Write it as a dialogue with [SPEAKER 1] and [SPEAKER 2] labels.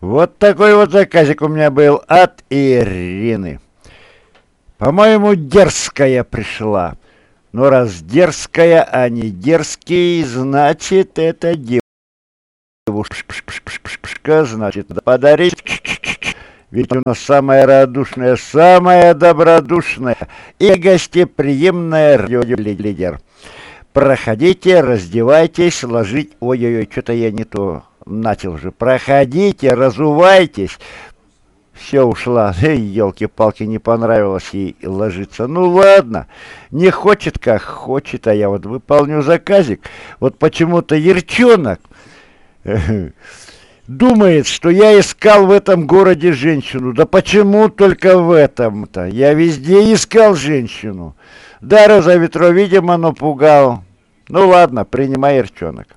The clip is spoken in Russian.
[SPEAKER 1] Вот такой вот заказик у меня был от Ирины. По-моему, дерзкая пришла. Но раз дерзкая, а не дерзкий, значит, это девушка, значит, подарить. Ведь у нас самая радушная, самая добродушная и гостеприимная радиолидер. Проходите, раздевайтесь, ложить... Ой-ой-ой, что-то я не то начал уже. Проходите, разувайтесь. Все, ушла. Эй, елки-палки, не понравилось ей ложиться. Ну ладно, не хочет как хочет, а я вот выполню заказик. Вот почему-то Ерчонок думает, что я искал в этом городе женщину. Да почему только в этом-то? Я везде искал женщину. Да, Роза Ветро, видимо, напугал. Ну ладно, принимай, Ерчонок.